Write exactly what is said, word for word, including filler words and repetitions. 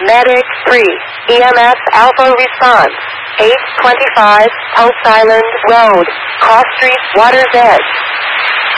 Medic three, E M S Alpha response, eight twenty-five, Post Island Road, Cross Street, Water's Edge.